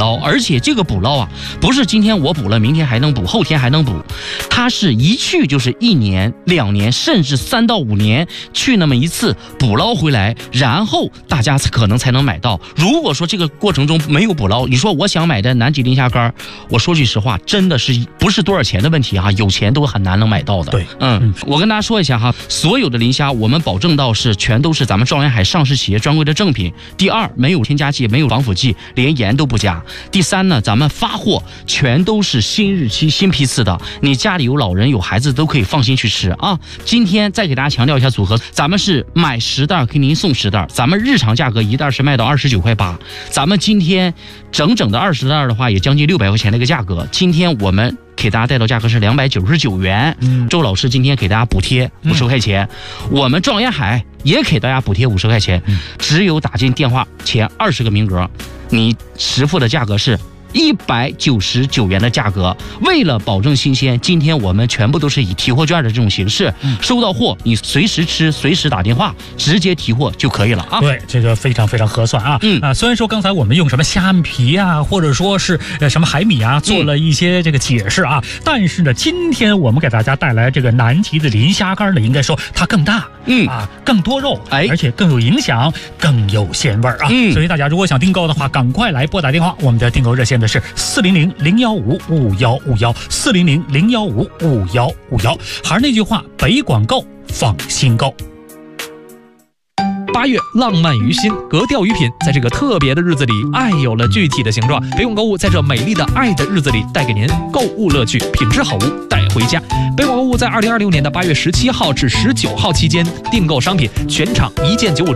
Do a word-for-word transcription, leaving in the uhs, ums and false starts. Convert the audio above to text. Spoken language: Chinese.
捞，而且这个捕捞啊，不是今天我捕了，明天还能捕，后天还能捕，它是一去就是一年、两年，甚至三到五年去那么一次捕捞回来，然后大家可能才能买到。如果说这个过程中没有捕捞，你说我想买的南极磷虾干，我说句实话，真的是不是多少钱的问题啊，有钱都很难能买到的。 对， 嗯，我跟大家说一下哈，所有的磷虾我们保证到是全都是咱们兆元海上市企业专柜的正品。第二，没有添加剂，没有防腐剂，连盐都不加。第三呢，咱们发货全都是新日期、新批次的，你家里有老人、有孩子都可以放心去吃啊。今天再给大家强调一下组合，咱们是买十袋给您送十袋，咱们日常价格一袋是卖到二十九块八，咱们今天整整的二十袋的话，也将近六百块钱的一个价格。今天我们给大家带到价格是两百九十九元，嗯，周老师今天给大家补贴五十块钱，嗯，我们兆元海也给大家补贴五十块钱，嗯，只有打进电话前二十个名额，你实付的价格是一百九十九元的价格。为了保证新鲜，今天我们全部都是以提货券的这种形式，嗯，收到货你随时吃，随时打电话，直接提货就可以了啊。 对，这个非常非常合算啊。嗯啊，虽然说刚才我们用什么虾皮啊，或者说是呃什么海米啊，做了一些这个解释啊，嗯，但是呢，今天我们给大家带来这个南极的磷虾干呢，应该说它更大，嗯啊，更多肉，哎，而且更有营养，更有鲜味啊。嗯，所以大家如果想订购的话，赶快来拨打电话，我们的订购热线的是四零零零幺五五幺五幺四零零零幺五五幺五幺。还是那句话，北广购，放心购。 八月浪漫于心，格调鱼品在这个特别的日子里，爱有了具体的形状。北广购物在这美丽的爱的日子里，带给您购物乐趣，品质好物带回家。北广购物在二零二六年的八月十七号至十九号期间，订购商品全场一件九五折。